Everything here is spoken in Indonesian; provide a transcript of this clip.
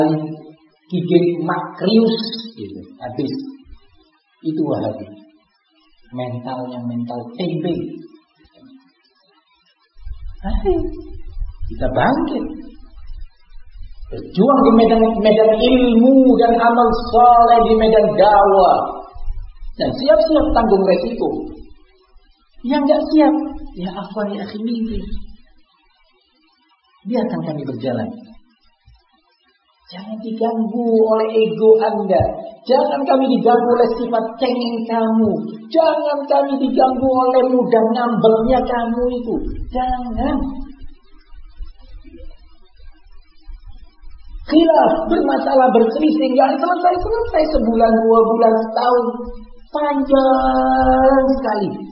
gigit makrius gitu. Habis. Itu Wahabi. Mentalnya mental tempe. Ayo, kita bangkit. Berjuang di medan ilmu dan amal saleh, di medan dakwah. Dan siap-siap tanggung resiko. Yang enggak siap, ya afwan ya akhi minggir. Biarkan kami berjalan. Jangan diganggu oleh ego Anda. Jangan kami diganggu oleh sifat cengeng kamu. Jangan kami diganggu oleh mudah ngambelnya kamu itu. Jangan. Khilaf, bermasalah, berselisih, nggak selesai sebulan, 2 bulan, setahun. Panjang sekali.